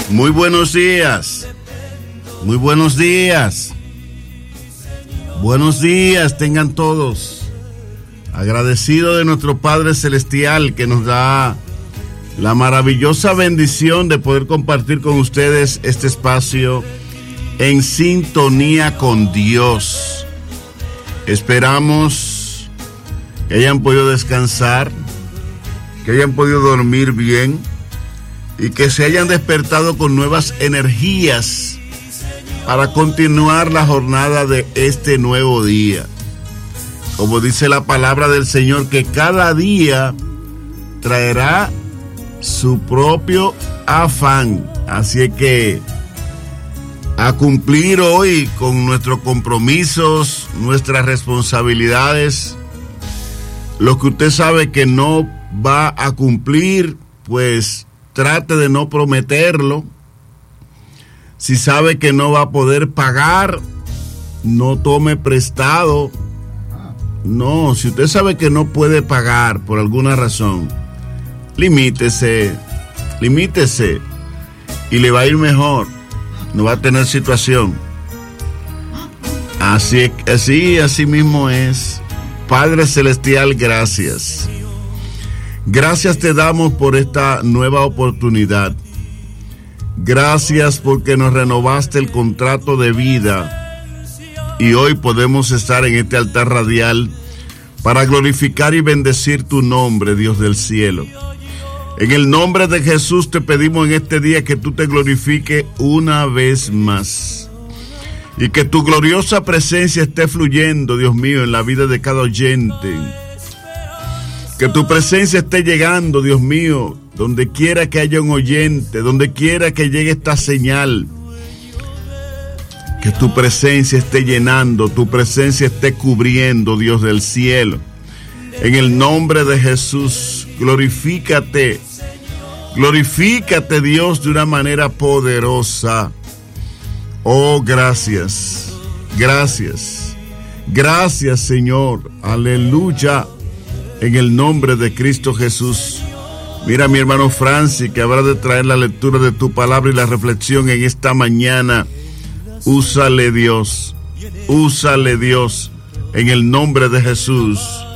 Muy buenos días. Muy buenos días. Buenos días tengan todos. Agradecido de nuestro Padre Celestial que nos da la maravillosa bendición de poder compartir con ustedes este espacio en sintonía con Dios. Esperamos que hayan podido descansar, que hayan podido dormir bien y que se hayan despertado con nuevas energías para continuar la jornada de este nuevo día. Como dice la palabra del Señor, que cada día traerá su propio afán. Así es que a cumplir hoy con nuestros compromisos, nuestras responsabilidades. Lo que usted sabe que no va a cumplir, pues trate de no prometerlo. Si sabe que no va a poder pagar, no tome prestado. No, si usted sabe que no puede pagar por alguna razón, limítese y le va a ir mejor. No va a tener situación. Así mismo es. Padre Celestial, gracias. Gracias te damos por esta nueva oportunidad. Gracias porque nos renovaste el contrato de vida y hoy podemos estar en este altar radial para glorificar y bendecir tu nombre, Dios del cielo. En el nombre de Jesús te pedimos en este día que tú te glorifiques una vez más y que tu gloriosa presencia esté fluyendo, Dios mío, en la vida de cada oyente. Que tu presencia esté llegando, Dios mío, donde quiera que haya un oyente, donde quiera que llegue esta señal. Que tu presencia esté llenando, tu presencia esté cubriendo, Dios del cielo. En el nombre de Jesús, glorifícate. Glorifícate, Dios, de una manera poderosa. Oh, gracias. Gracias. Gracias, Señor. Aleluya. En el nombre de Cristo Jesús. Mira a mi hermano Francis, que habrá de traer la lectura de tu palabra y la reflexión en esta mañana. Úsale Dios, en el nombre de Jesús.